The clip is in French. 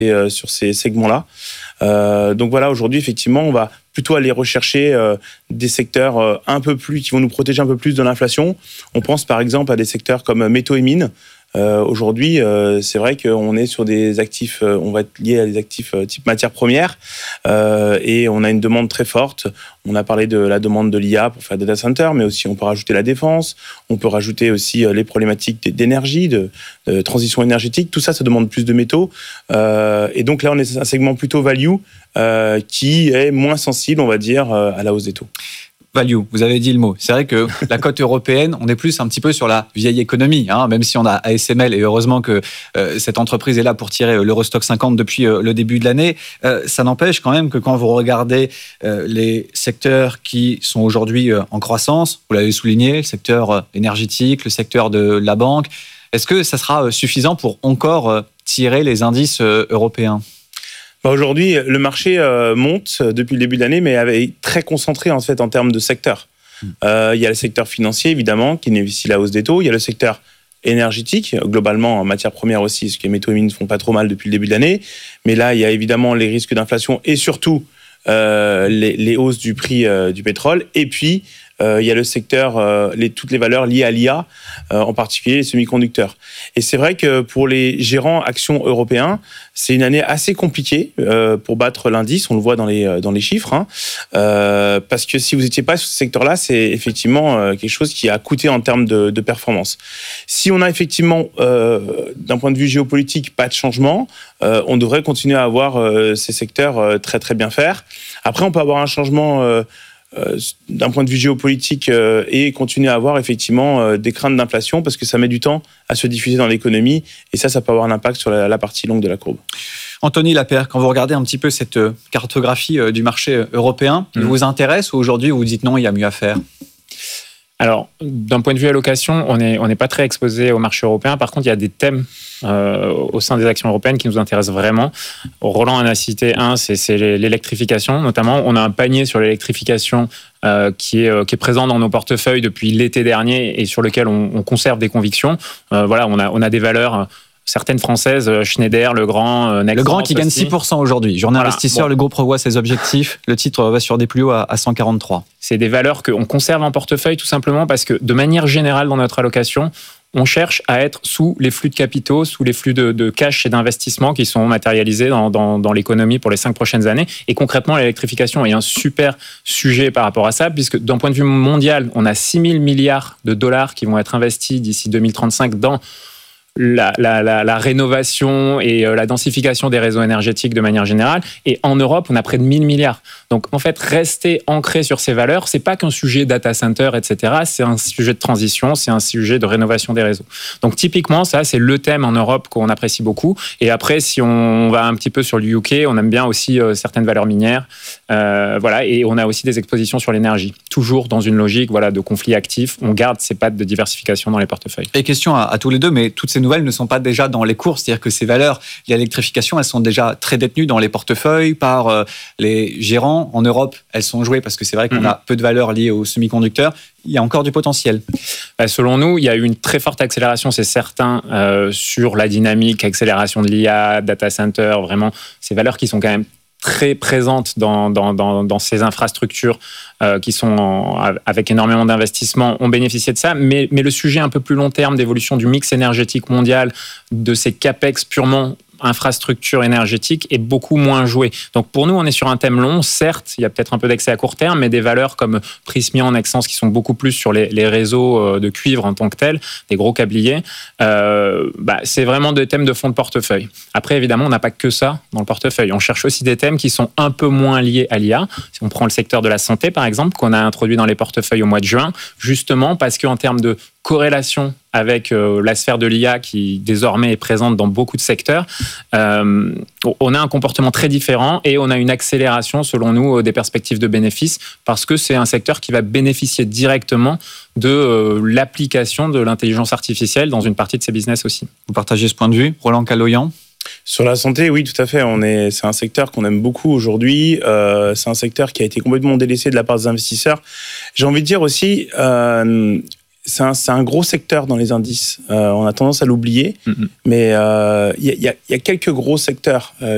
sur ces segments-là. Donc voilà, aujourd'hui, effectivement, on va plutôt aller rechercher des secteurs qui vont nous protéger un peu plus de l'inflation. On pense par exemple à des secteurs comme métaux et mines. Aujourd'hui, c'est vrai qu'on est sur des actifs, on va être lié à des actifs type matières premières, et on a une demande très forte. On a parlé de la demande de l'IA pour faire des data centers, mais aussi on peut rajouter la défense, on peut rajouter aussi les problématiques d'énergie, de transition énergétique. Tout ça, ça demande plus de métaux. Et donc là, on est un segment plutôt value qui est moins sensible, on va dire, à la hausse des taux. Value, vous avez dit le mot. C'est vrai que la cote européenne, on est plus un petit peu sur la vieille économie, même si on a ASML, et heureusement que cette entreprise est là pour tirer l'Eurostoxx 50 depuis le début de l'année. Ça n'empêche quand même que quand vous regardez les secteurs qui sont aujourd'hui en croissance, vous l'avez souligné, le secteur énergétique, le secteur de la banque, est-ce que ça sera suffisant pour encore tirer les indices européens ? Aujourd'hui, le marché monte depuis le début de l'année, mais est très concentré en fait en termes de secteurs. Il y a le secteur financier, évidemment, qui bénéficie de la hausse des taux. Il y a le secteur énergétique, globalement en matières premières aussi, parce que les métaux et mines ne font pas trop mal depuis le début de l'année. Mais là, il y a évidemment les risques d'inflation et surtout les hausses du prix du pétrole. Et puis, il y a le secteur, toutes les valeurs liées à l'IA, en particulier les semi-conducteurs. Et c'est vrai que pour les gérants actions européens, c'est une année assez compliquée pour battre l'indice, on le voit dans les chiffres, parce que si vous n'étiez pas sur ce secteur-là, c'est effectivement quelque chose qui a coûté en termes de performance. Si on a effectivement, d'un point de vue géopolitique, pas de changement, on devrait continuer à avoir ces secteurs très très bien faire. Après, on peut avoir un changement d'un point de vue géopolitique et continuer à avoir effectivement des craintes d'inflation parce que ça met du temps à se diffuser dans l'économie et ça peut avoir un impact sur la partie longue de la courbe. Anthony Lapeyre, quand vous regardez un petit peu cette cartographie du marché européen, il vous intéresse ou aujourd'hui vous dites non, il y a mieux à faire ? Alors, d'un point de vue allocation, on n'est pas très exposé au marché européen. Par contre, il y a des thèmes au sein des actions européennes qui nous intéressent vraiment. Roland en a cité un, c'est l'électrification. Notamment, on a un panier sur l'électrification qui est présent dans nos portefeuilles depuis l'été dernier et sur lequel on conserve des convictions. Voilà, on a des valeurs... Certaines françaises, Schneider, Legrand, Nexans. Legrand qui gagne 6% aujourd'hui. Journée investisseur, le groupe revoit ses objectifs. Le titre va sur des plus hauts à 143. C'est des valeurs qu'on conserve en portefeuille tout simplement parce que de manière générale dans notre allocation, on cherche à être sous les flux de capitaux, sous les flux de cash et d'investissement qui sont matérialisés dans l'économie pour les 5 prochaines années. Et concrètement, l'électrification est un super sujet par rapport à ça, puisque d'un point de vue mondial, on a 6 000 milliards de dollars qui vont être investis d'ici 2035 dans la rénovation et la densification des réseaux énergétiques de manière générale. Et en Europe, on a près de 1000 milliards. Donc, en fait, rester ancré sur ces valeurs, c'est pas qu'un sujet data center, etc. C'est un sujet de transition, c'est un sujet de rénovation des réseaux. Donc, typiquement, ça, c'est le thème en Europe qu'on apprécie beaucoup. Et après, si on va un petit peu sur le UK, on aime bien aussi certaines valeurs minières. Voilà. Et on a aussi des expositions sur l'énergie. Toujours dans une logique, de conflit actif. On garde ces pattes de diversification dans les portefeuilles. Et question à tous les deux, mais toutes ces nouvelles ne sont pas déjà dans les cours, c'est-à-dire que ces valeurs, l'électrification, elles sont déjà très détenues dans les portefeuilles par les gérants. En Europe, elles sont jouées parce que c'est vrai qu'on a peu de valeurs liées aux semi-conducteurs. Il y a encore du potentiel. Selon nous, il y a eu une très forte accélération, c'est certain, sur la dynamique, accélération de l'IA, data center, vraiment, ces valeurs qui sont quand même très présentes dans ces infrastructures qui sont avec énormément d'investissements, ont bénéficié de ça. Mais le sujet un peu plus long terme d'évolution du mix énergétique mondial, de ces capex purement infrastructure énergétique est beaucoup moins joué. Donc pour nous, on est sur un thème long. Certes, il y a peut-être un peu d'excès à court terme, mais des valeurs comme Prysmian, Nexans qui sont beaucoup plus sur les réseaux de cuivre en tant que tels, des gros câbliers, c'est vraiment des thèmes de fonds de portefeuille. Après, évidemment, on n'a pas que ça dans le portefeuille. On cherche aussi des thèmes qui sont un peu moins liés à l'IA. Si on prend le secteur de la santé, par exemple, qu'on a introduit dans les portefeuilles au mois de juin, justement parce qu'en termes de corrélation avec la sphère de l'IA qui désormais est présente dans beaucoup de secteurs, on a un comportement très différent et on a une accélération selon nous des perspectives de bénéfices parce que c'est un secteur qui va bénéficier directement de l'application de l'intelligence artificielle dans une partie de ses business aussi. Vous partagez ce point de vue, Roland Caloyan ? Sur la santé, oui, tout à fait. C'est un secteur qu'on aime beaucoup aujourd'hui. C'est un secteur qui a été complètement délaissé de la part des investisseurs. J'ai envie de dire aussi, c'est un gros secteur dans les indices. On a tendance à l'oublier, mais il y a quelques gros secteurs